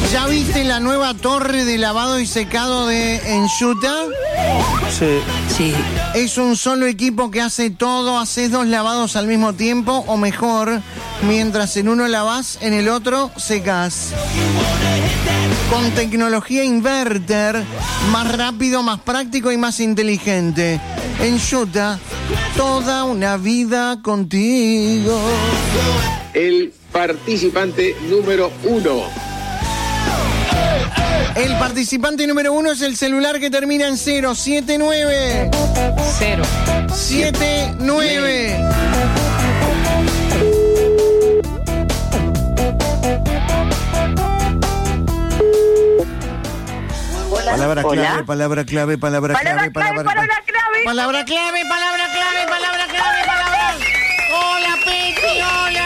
¿Ya viste la nueva torre de lavado y secado de Enchuta? Sí. Es un solo equipo que hace todo, haces 2 lavados al mismo tiempo o mejor, mientras en uno lavas, en el otro secas. Con tecnología inverter, más rápido, más práctico y más inteligente. Enchuta, toda una vida contigo. El participante número 1. El participante número 1 es el celular que termina en 079. 079. Palabra clave, palabra clave, palabra clave, palabra clave. Hola, Peti,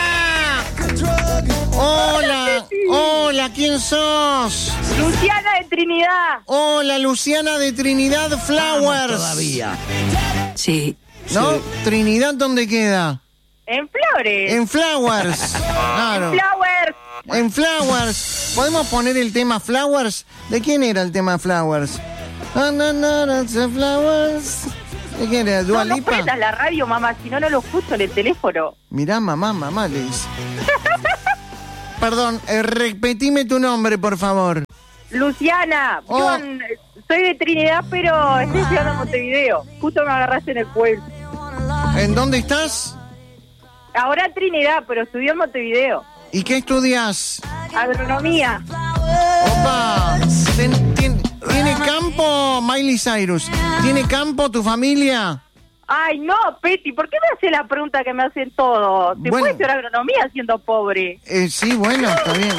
hola. Hola, ¿quién sos? Luciana de Trinidad. Hola, Luciana de Trinidad Flowers. Todavía. Sí. ¿No? Sí. ¿Trinidad dónde queda? En Flores. En Flowers. Claro. Flowers. En Flowers. ¿Podemos poner el tema Flowers? ¿De quién era el tema Flowers? Flowers. ¿De quién era? ¿Dua No Lipa? prendas la radio, mamá, si no, no lo escucho en el teléfono. Mirá, mamá, le dice. Perdón, repetime tu nombre, por favor. Luciana, Oh. yo soy de Trinidad, pero estoy estudiando en Montevideo. Justo me agarraste en el pueblo. ¿En dónde estás? Ahora en Trinidad, pero estudié en Montevideo. ¿Y qué estudias? Agronomía. Opa, ¿tiene campo Miley Cyrus? ¿Tiene campo tu familia? Ay, no, Peti, ¿por qué me hace la pregunta que me hacen todos? ¿Se Bueno. puede estudiar agronomía siendo pobre? Sí, bueno, está bien.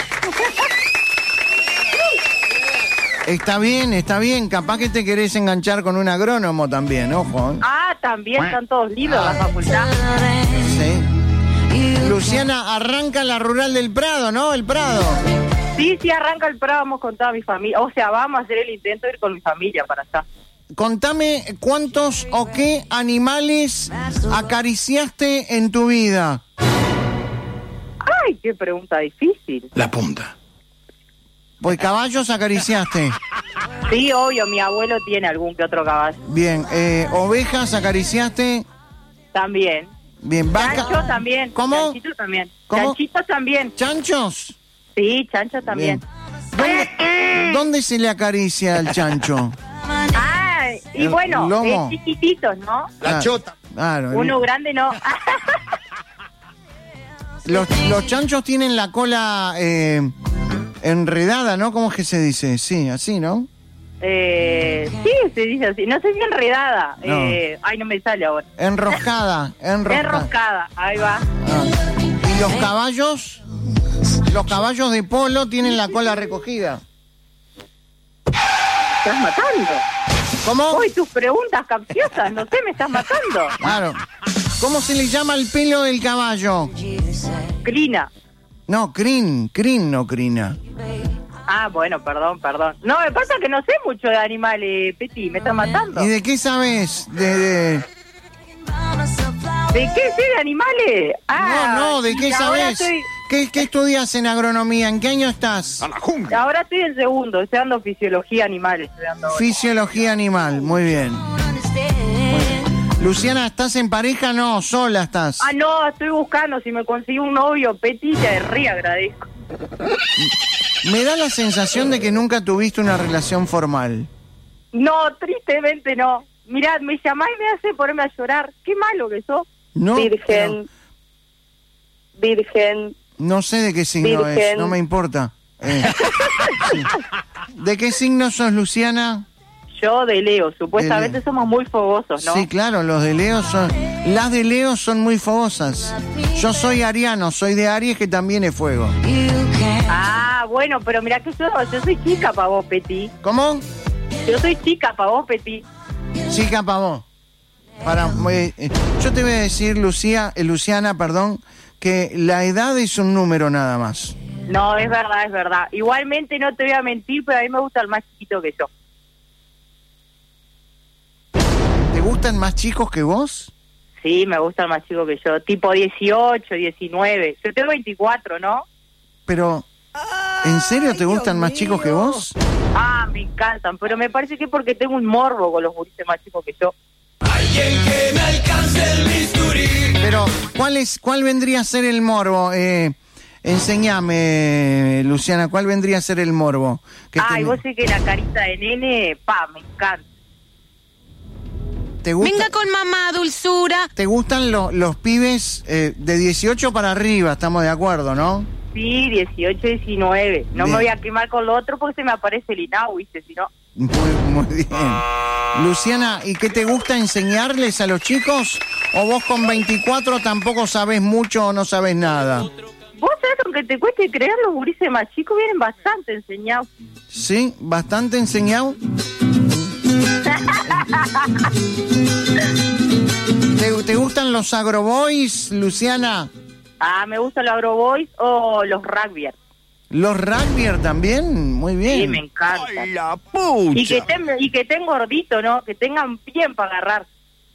Está bien. Capaz que te querés enganchar con un agrónomo también, ojo. Ah, también están todos lindos la facultad. Sí. Luciana, arranca la rural del Prado, ¿no? El Prado. Sí, arranca el Prado, vamos con toda mi familia. O sea, vamos a hacer el intento de ir con mi familia para allá. Contame cuántos o qué animales acariciaste en tu vida. Ay, qué pregunta difícil. La punta. Pues caballos acariciaste. Sí, obvio, mi abuelo tiene algún que otro caballo. Bien, ovejas acariciaste. También. Bien, vaca. Chancho también. ¿Cómo? Chanchito también. ¿Cómo? Chanchito también. ¿Chanchos? Sí, chancho también. ¿Dónde se le acaricia al chancho? Ah, y El bueno, lomo. chiquititos, ¿no? La chota. Claro. Uno grande no. Los chanchos tienen la cola enredada, ¿no? ¿Cómo es que se dice? Sí, así, ¿no? Sí, se dice así. No sé si enredada. No. Ay, no me sale ahora. Enroscada. Enroscada. Ahí va. ¿Y los caballos? Los caballos de polo tienen la cola recogida. ¿Estás matando? ¿Cómo? Uy, tus preguntas capciosas. No sé, me estás matando. Claro. ¿Cómo se le llama el pelo del caballo? Crina. No, crin, no crina. Ah, bueno, perdón. No, me pasa que no sé mucho de animales, Peti. Me estás matando. ¿Y de qué sabes? ¿De qué sé de animales? No, ¿de qué sabes? ¿Qué estudias en agronomía? ¿En qué año estás? Ahora estoy en segundo, estoy dando fisiología animal. Fisiología animal, muy bien. Luciana, ¿estás en pareja? No, sola estás. Ah, no, estoy buscando. Si me consigo un novio, Peti, te re agradezco. Me da la sensación de que nunca tuviste una relación formal. No, tristemente no. Mirá, me llamás y me hace ponerme a llorar. Qué malo que sos. No, Virgen. No sé de qué signo es, no me importa. Sí. ¿De qué signo sos, Luciana? Yo de Leo, supuestamente somos muy fogosos, ¿no? Sí, claro, las de Leo son muy fogosas. Yo soy ariano, soy de Aries, que también es fuego. Ah, bueno, pero mirá que yo soy chica para vos, Peti. ¿Cómo? Yo soy chica para vos, Peti. Chica para vos. Yo te voy a decir, Luciana, que la edad es un número nada más. No, es verdad. Igualmente no te voy a mentir, pero a mí me gusta el más chiquito que yo. ¿Te gustan más chicos que vos? Sí, me gusta el más chico que yo, tipo 18, 19. Yo tengo 24, ¿no? Pero ¿En serio te gustan más chicos que vos? Ah, me encantan, pero me parece que es porque tengo un morbo con los gurises más chicos que yo. Pero, ¿cuál vendría a ser el morbo? Enséñame, Luciana, ¿cuál vendría a ser el morbo? Ay, vos sé que la carita de nene, me encanta. ¿Te gusta? Venga con mamá, dulzura. ¿Te gustan los pibes de 18 para arriba? Estamos de acuerdo, ¿no? Sí, 18, 19. No Bien. me voy a quemar con lo otro porque se me aparece el INAU, ¿viste? Si no... Muy bien. Luciana, ¿y qué te gusta enseñarles a los chicos? ¿O vos con 24 tampoco sabés mucho o no sabés nada? Vos sabés, aunque te cueste creer, los gurises más chicos vienen bastante enseñados. ¿Sí? ¿Bastante enseñado? ¿Te gustan los agroboys, Luciana? Me gustan los agroboys o los rugbyers. ¿Los rugbyer también? Muy bien. Sí, me encanta. ¡Ay, la pucha! Y que estén gorditos, ¿no? Que tengan bien para agarrar.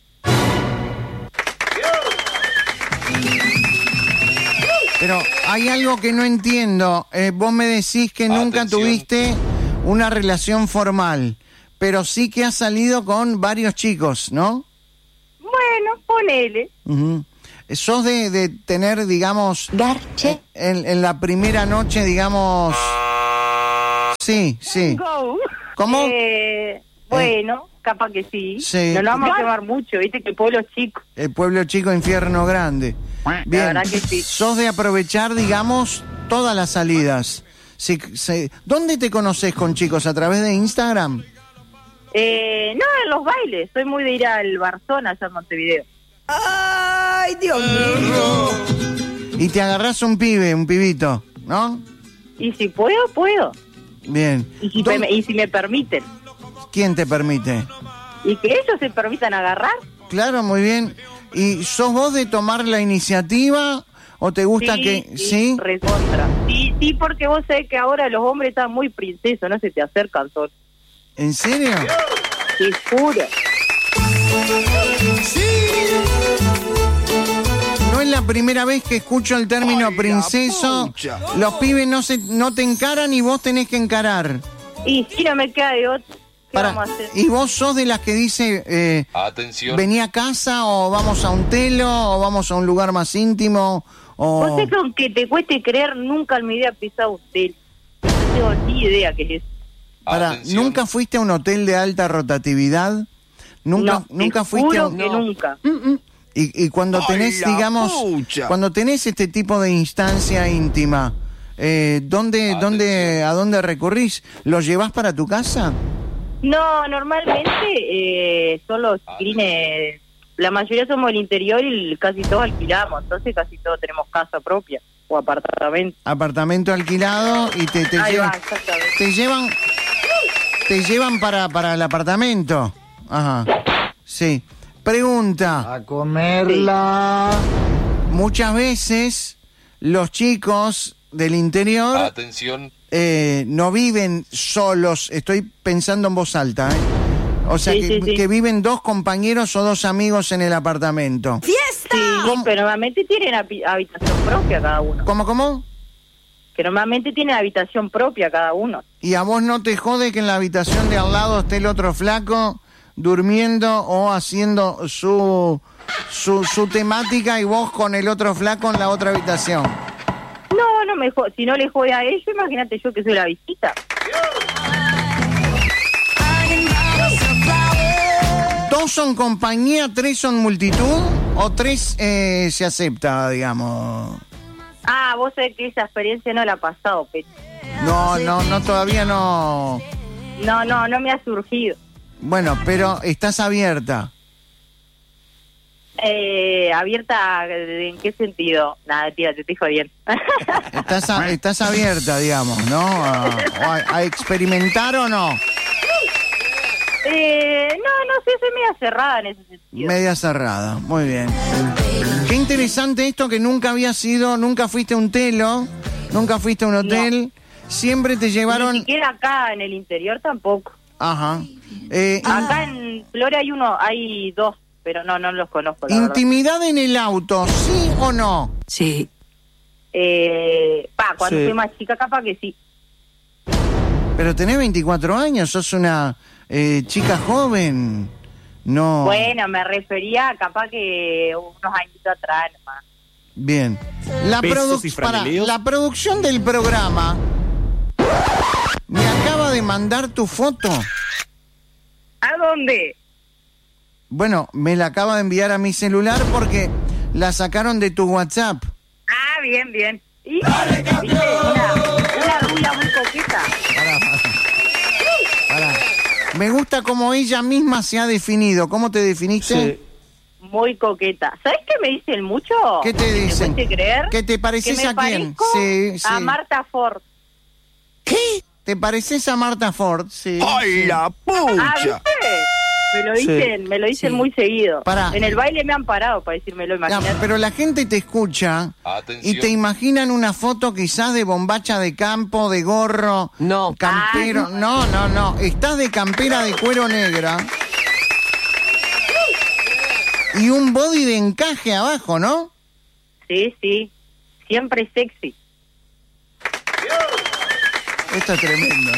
Pero hay algo que no entiendo. Vos me decís que nunca tuviste una relación formal, pero sí que has salido con varios chicos, ¿no? Bueno, ponele. Uh-huh. ¿Sos de tener, digamos, Garche. en la primera noche, digamos... Sí. Go. ¿Cómo? Bueno, capaz que sí. Sí. No nos vamos a quemar mucho, ¿viste? Que el pueblo es chico. El pueblo chico, infierno grande. Bien. verdad que sí. ¿Sos de aprovechar, digamos, todas las salidas? ¿Dónde te conoces con chicos? ¿A través de Instagram? No, en los bailes. Soy muy de ir al Barzón allá en Montevideo. Ay, Dios mío. Y te agarrás un pibito, ¿no? Y si puedo. Bien. Y si me permiten. ¿Quién te permite? Y que ellos se permitan agarrar. Claro, muy bien. ¿Y sos vos de tomar la iniciativa o te gusta Sí, recontra. Sí, porque vos sabés que ahora los hombres están muy princesos, no se te acercan todos. ¿En serio? Te juro. No es la primera vez que escucho el término Ay, la princeso. pucha. Los pibes no te encaran y vos tenés que encarar. Y si no me queda de otro, ¿qué vamos a hacer? ¿Y vos sos de las que dice Atención. vení a casa o vamos a un telo o vamos a un lugar más íntimo? O... Vos sé que aunque te cueste creer, nunca en mi vida he pisado un hotel. No tengo ni idea qué es eso. Atención. ¿Nunca fuiste a un hotel de alta rotatividad? ¿Nunca te fuiste a juro un... que nunca. Y cuando ¡Ay, tenés, la digamos, pucha! cuando tenés este tipo de instancia íntima, ¿a dónde recurrís? ¿Los llevás para tu casa? No, normalmente son los chiquilines, la mayoría somos del interior y casi todos alquilamos, entonces casi todos tenemos casa propia o apartamento. Apartamento alquilado y te Ahí llevan, va, exactamente. te llevan para el apartamento. Ajá. Sí. Pregunta. A comerla. Muchas veces los chicos del interior Atención. no viven solos. Estoy pensando en voz alta, ¿eh? O sea, Sí, sí. que viven dos compañeros o dos amigos en el apartamento. Sí, ¿Cómo? pero normalmente tienen habitación propia cada uno. ¿Cómo? Que normalmente tienen habitación propia cada uno. ¿Y a vos no te jode que en la habitación de al lado esté el otro flaco durmiendo o haciendo su temática y vos con el otro flaco en la otra habitación? No me si no le jode a ellos, imagínate yo que soy la visita. ¿Dos son compañía, tres son multitud o tres se acepta, digamos? Vos sabés que esa experiencia no la he pasado, pero... No, todavía no. No me ha surgido. Bueno, pero estás abierta. ¿Abierta en qué sentido? Nada, tira, te estoy jodiendo. Estás abierta, digamos, ¿no? ¿A experimentar o no? No sé, soy media cerrada en ese sentido. Media cerrada, muy bien. Qué interesante esto que nunca fuiste a un telo, nunca fuiste a un hotel, siempre te llevaron... Ni siquiera acá en el interior tampoco. Ajá. Acá en Flores hay dos, pero no los conozco, la ¿Intimidad en el auto, sí o no? Sí. Cuando Sí. fui más chica capaz que sí. Pero tenés 24 años, sos una chica joven. No. Bueno, me refería capaz que unos añitos atrás nomás. Bien. La producción del programa me acaba de mandar tu foto. ¿A dónde? Bueno, me la acaba de enviar a mi celular porque la sacaron de tu WhatsApp. Ah, bien, bien. ¿Y? ¿Viste? Una rubia muy coqueta. Pará. Me gusta cómo ella misma se ha definido. ¿Cómo te definiste? Sí. Muy coqueta. ¿Sabes qué me dicen mucho? ¿Qué te dicen? ¿Te creer? ¿Que te pareces que me a quién? parezco Sí. a Marta Ford. ¿Qué? ¿Te pareces a Marta Ford? Sí. ¡Ay, la Ah, pucha! ¿viste? Me lo dicen muy seguido. Pará. En el baile me han parado para decírmelo, Ya, imagínate. pero la gente te escucha y te imaginan una foto quizás de bombacha de campo, de gorro, No. campero. No. Estás de campera de cuero negra y un body de encaje abajo, ¿no? Sí, sí. Siempre sexy. Esto es tremendo.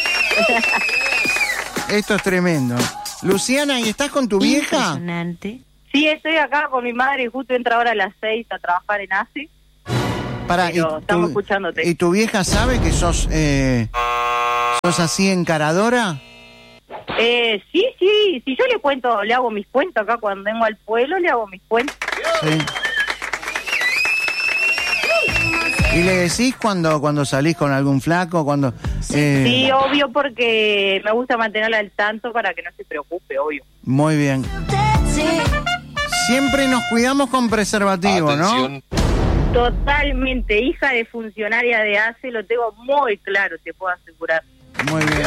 Esto es tremendo. Luciana, ¿y estás con tu vieja? Impresionante. Sí, estoy acá con mi madre y justo entra ahora a las 6 a trabajar en ACE. Pará, Pero estamos escuchándote. ¿Y tu vieja sabe que sos así encaradora? Sí, yo le cuento, le hago mis cuentos acá cuando vengo al pueblo, le hago mis cuentos. Sí. ¿Y le decís cuando salís con algún flaco? Cuando Sí, obvio, porque me gusta mantenerla al tanto para que no se preocupe, obvio. Muy bien. Siempre nos cuidamos con preservativo, Atención. ¿no? Totalmente, hija de funcionaria de ACE, lo tengo muy claro, te puedo asegurar. Muy bien.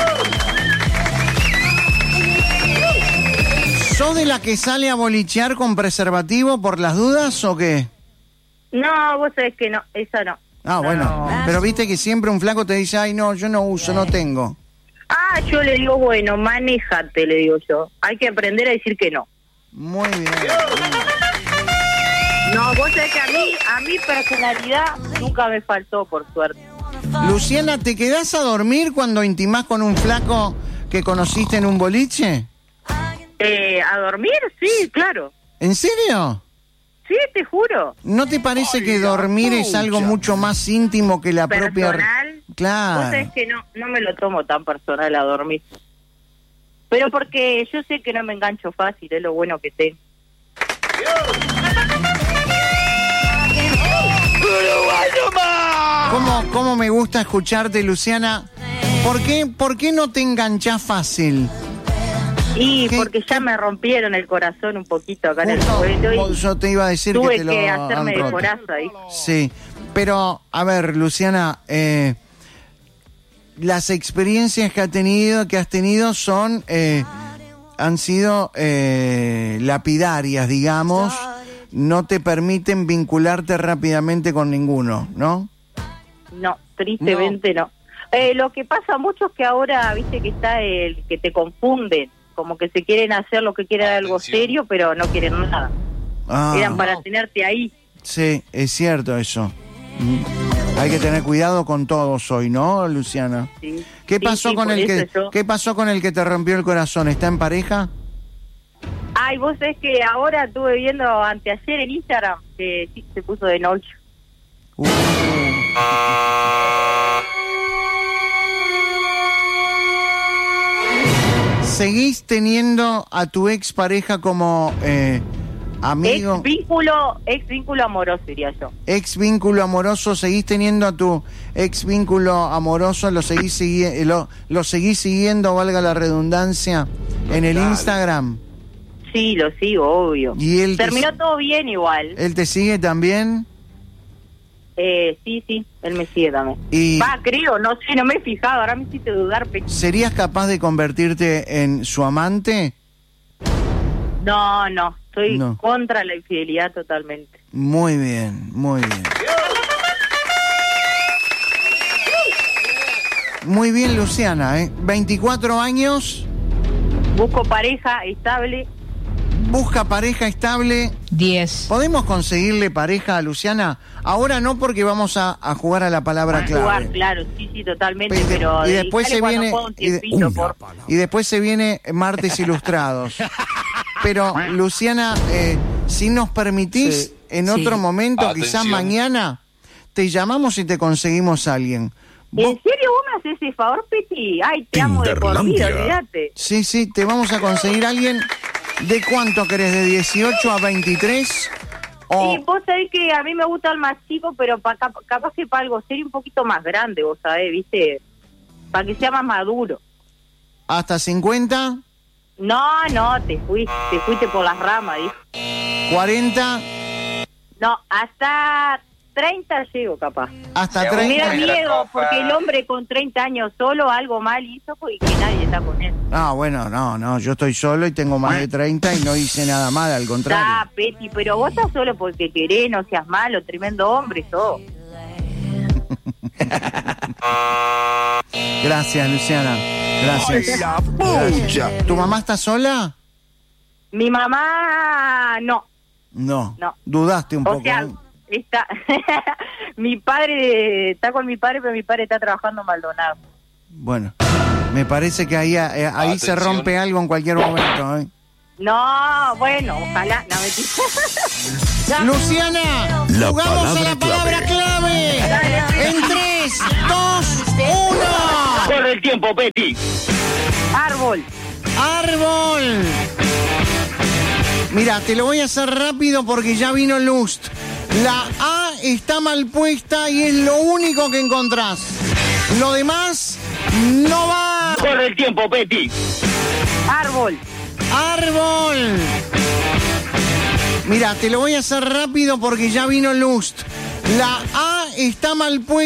¿Sos de la que sale a bolichear con preservativo por las dudas o qué? No, vos sabés que no, esa no. Ah, bueno. No. Pero viste que siempre un flaco te dice, ay, no, yo no uso, no tengo. Ah, yo le digo, bueno, manéjate, le digo yo. Hay que aprender a decir que no. Muy bien. No, vos sabés que a mí personalidad nunca me faltó, por suerte. Luciana, ¿te quedás a dormir cuando intimás con un flaco que conociste en un boliche? ¿A dormir? Sí, claro. ¿En serio? Sí, te juro. ¿No te parece que dormir es algo mucho más íntimo que la propia... Personal. Vos Claro. sabés que no me lo tomo tan personal a dormir. Pero porque yo sé que no me engancho fácil, es lo bueno que tengo. ¿Cómo me gusta escucharte, Luciana? ¿Por qué no te enganchás fácil? Y ¿Qué- porque ya me rompieron el corazón un poquito acá en el Justo, pueblo y yo te iba a decir tuve que te lo que han hacerme de roto. coraza ahí. Sí, pero a ver, Luciana, las experiencias que has tenido son han sido lapidarias, digamos. No te permiten vincularte rápidamente con ninguno, ¿no? No, tristemente no. Lo que pasa mucho es que ahora, viste que está el que te confunden, como que se quieren hacer lo que quieren algo serio, pero no quieren nada. Ah, Eran para tenerte ahí. sí, es cierto eso. Hay que tener cuidado con todos hoy, ¿no, Luciana? Sí. ¿Qué Sí, pasó sí, con por el que eso yo- qué pasó con el que te rompió el corazón? ¿Está en pareja? Ay, vos sabés que ahora estuve viendo anteayer en Instagram que sí se puso de noche. ¿Seguís teniendo a tu expareja como amigo? Ex vínculo amoroso, diría yo. Ex vínculo amoroso, ¿seguís teniendo a tu ex vínculo amoroso? ¿Lo seguís siguiendo, valga la redundancia, en el Instagram? Sí, lo sigo, obvio. ¿Y él Terminó todo bien igual. él te sigue también? Sí, él me sigue también. Y- Va, creo, no sé, no me he fijado, ahora me hiciste dudar. ¿Serías capaz de convertirte en su amante? No, estoy No. contra la infidelidad totalmente. Muy bien, muy bien. Muy bien, Luciana, 24 años, Busco pareja estable. busca pareja estable. 10. ¿Podemos conseguirle pareja a Luciana? Ahora no, porque vamos a jugar a la palabra clave. Jugar, claro, sí, totalmente, pero y después se dedicale viene cuando pueda un tiempito, por favor. y después se viene Martes Ilustrados. Pero Luciana, si nos permitís, en otro momento, quizás mañana, te llamamos y te conseguimos a alguien. ¿En serio vos me haces ese favor, Peti? Ay, te amo de por vida, olvídate. Sí, te vamos a conseguir a alguien. ¿De cuánto querés? ¿De 18 a 23? Sí, vos sabés que a mí me gusta el más chico, pero capaz que para algo serio un poquito más grande, vos sabés, ¿viste? Para que sea más maduro. ¿Hasta 50? No, te fuiste por las ramas, ¿viste? 40. No, hasta 30 llego, capaz. Hasta Me 30. da miedo, porque el hombre con 30 años solo algo mal hizo porque nadie está con él. Bueno, no, yo estoy solo y tengo más de 30 y no hice nada mal, al contrario. Peti, pero vos estás solo porque querés, no seas malo, tremendo hombre sos. Gracias, Luciana. Gracias. Gracias. ¿Tu mamá está sola? Mi mamá, no. No. Dudaste un poco. O sea, está mi padre está con mi padre, pero mi padre está trabajando en Maldonado. Bueno, me parece que ahí se rompe algo en cualquier momento, ¿eh? No, bueno, ojalá, no me Luciana, jugamos a la palabra clave. En 3, 2, 1. Corre el tiempo, Peti. Árbol. Mira, te lo voy a hacer rápido porque ya vino Lust. La A está mal puesta y es lo único que encontrás. Lo demás no va. Corre el tiempo, Peti. Árbol. Mira, te lo voy a hacer rápido porque ya vino Lust. La A está mal puesta.